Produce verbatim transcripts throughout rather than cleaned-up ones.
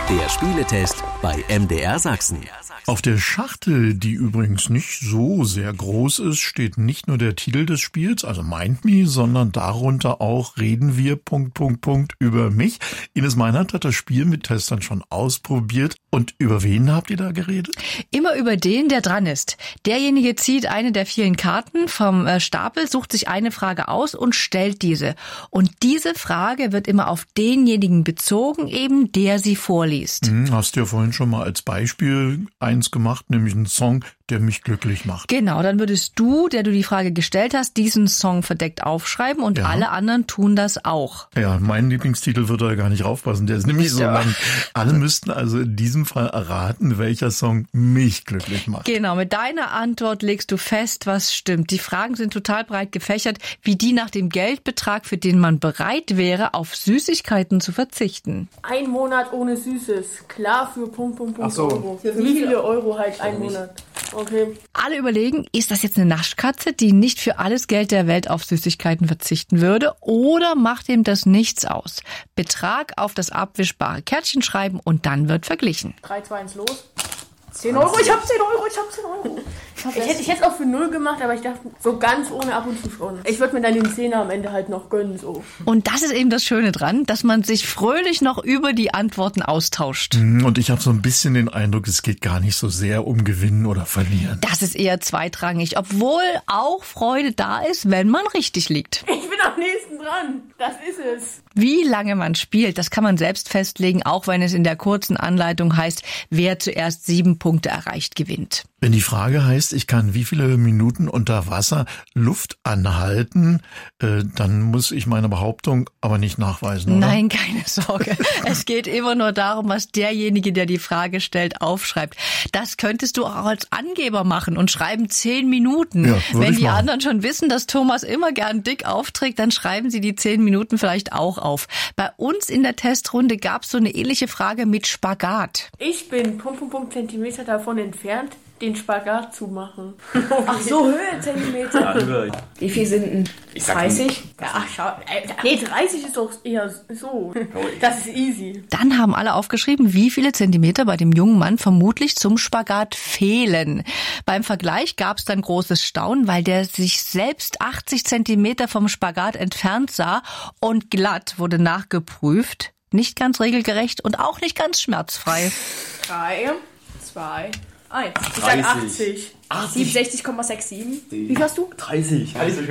Der Spieletest bei M D R Sachsen. Auf der Schachtel, die übrigens nicht so sehr groß ist, steht nicht nur der Titel des Spiels, also Mind Me, sondern darunter auch reden wir Punkt, Punkt, Punkt über mich. Ines Meinert hat das Spiel mit Testern schon ausprobiert. Und über wen habt ihr da geredet? Immer über den, der dran ist. Derjenige zieht eine der vielen Karten vom Stapel, sucht sich eine Frage aus und stellt diese. Und diese Frage wird immer auf denjenigen bezogen, eben der sie vorliest. Hm, hast du ja vorhin schon mal als Beispiel eins gemacht, nämlich einen Song, der mich glücklich macht. Genau, dann würdest du, der du die Frage gestellt hast, diesen Song verdeckt aufschreiben und ja. alle anderen tun das auch. Ja, mein Lieblingstitel würde da gar nicht raufpassen, der ist nämlich so ja. lang. Alle müssten also in diesem Fall erraten, welcher Song mich glücklich macht. Genau, mit deiner Antwort legst du fest, was stimmt. Die Fragen sind total breit gefächert, wie die nach dem Geldbetrag, für den man bereit wäre, auf Süßigkeiten zu verzichten. Ein Monat ohne Süßes, klar für Punkt, Punkt, Punkt, Ach so. Euro. Für wie viele Euro halt ein Monat? Okay. Alle überlegen, ist das jetzt eine Naschkatze, die nicht für alles Geld der Welt auf Süßigkeiten verzichten würde, oder macht ihm das nichts aus? Betrag auf das abwischbare Kärtchen schreiben und dann wird verglichen. drei, zwei, eins, los. zehn Euro, ich hab zehn Euro, ich hab zehn Euro. Ich, ich hätte ich hätte es auch für null gemacht, aber ich dachte, so ganz ohne ab und zu schon. Ich würde mir dann den Zehner am Ende halt noch gönnen, so. Und das ist eben das Schöne dran, dass man sich fröhlich noch über die Antworten austauscht. Und ich habe so ein bisschen den Eindruck, es geht gar nicht so sehr um Gewinnen oder Verlieren. Das ist eher zweitrangig, obwohl auch Freude da ist, wenn man richtig liegt. Ich bin am nächsten dran, das ist es. Wie lange man spielt, das kann man selbst festlegen, auch wenn es in der kurzen Anleitung heißt, wer zuerst sieben Punkte erreicht, gewinnt. Wenn die Frage heißt, ich kann wie viele Minuten unter Wasser Luft anhalten, äh, dann muss ich meine Behauptung aber nicht nachweisen, oder? Nein, keine Sorge. Es geht immer nur darum, was derjenige, der die Frage stellt, aufschreibt. Das könntest du auch als Angeber machen und schreiben zehn Minuten. Ja, Wenn die machen. anderen schon wissen, dass Thomas immer gern dick aufträgt, dann schreiben sie die zehn Minuten vielleicht auch auf. Bei uns in der Testrunde gab es so eine ähnliche Frage mit Spagat. Ich bin Punkt, Punkt, Punkt Zentimeter davon entfernt, den Spagat zu machen. Ach so, Höhe Zentimeter. Ja, Wie viel sind denn? Ich sag dreißig? Ja, ach, schau. Äh, nee, dreißig ist doch eher so. Das ist easy. Dann haben alle aufgeschrieben, wie viele Zentimeter bei dem jungen Mann vermutlich zum Spagat fehlen. Beim Vergleich gab es dann großes Staunen, weil der sich selbst achtzig Zentimeter vom Spagat entfernt sah und glatt wurde nachgeprüft. Nicht ganz regelgerecht und auch nicht ganz schmerzfrei. Drei, zwei, eins. Ich sag achtzig. siebenundsechzig Komma siebenundsechzig. Wie viel hast du? dreißig. dreißig.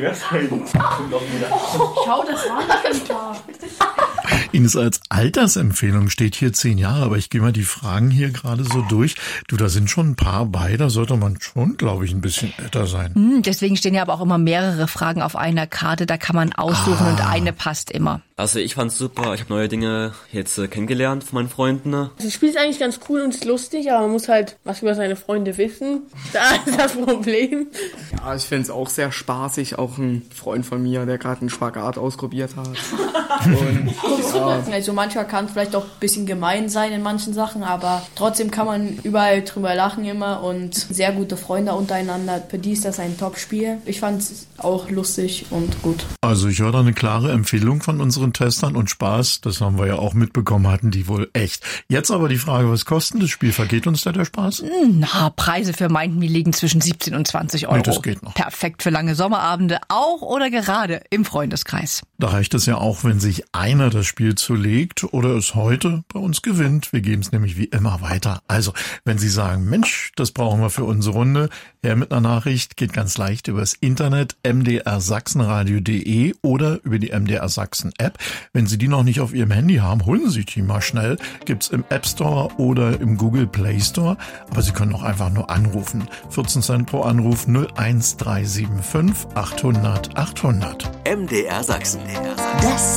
Schau, das war nicht klar. Ines, als Altersempfehlung steht hier zehn Jahre, aber ich gehe mal die Fragen hier gerade so durch. Du, da sind schon ein paar bei, da sollte man schon, glaube ich, ein bisschen älter sein. Hm, deswegen stehen ja aber auch immer mehrere Fragen auf einer Karte, da kann man aussuchen ah. und eine passt immer. Also ich fand's super, ich habe neue Dinge jetzt äh, kennengelernt von meinen Freunden. Das Spiel ist eigentlich ganz cool und ist lustig, aber man muss halt was über seine Freunde wissen. Da ist das Problem. Ja, ich find's auch sehr spaßig. Auch ein Freund von mir, der gerade einen Spagat ausprobiert hat. Und, ja. Also manchmal kann es vielleicht auch ein bisschen gemein sein in manchen Sachen, aber trotzdem kann man überall drüber lachen immer und sehr gute Freunde untereinander. Für die ist das ein Top-Spiel. Ich fand's auch lustig und gut. Also ich höre da eine klare Empfehlung von unseren Testern und Spaß, das haben wir ja auch mitbekommen, hatten die wohl echt. Jetzt aber die Frage, was kostet das Spiel? Vergeht uns da der Spaß? Na, Preise für Mind Me liegen zwischen siebzehn und zwanzig Euro. Nee, das geht noch. Perfekt für lange Sommerabende, auch oder gerade im Freundeskreis. Da reicht es ja auch, wenn sich einer das Spiel zulegt oder es heute bei uns gewinnt. Wir geben es nämlich wie immer weiter. Also, wenn Sie sagen, Mensch, das brauchen wir für unsere Runde, her mit einer Nachricht, geht ganz leicht übers Internet m d r sachsenradio punkt d e oder über die M D R Sachsen App. Wenn Sie die noch nicht auf Ihrem Handy haben, holen Sie die mal schnell. Gibt's im App Store oder im Google Play Store. Aber Sie können auch einfach nur anrufen. vierzehn Cent pro Anruf null eins drei sieben fünf achthundert achthundert. M D R Sachsen. Das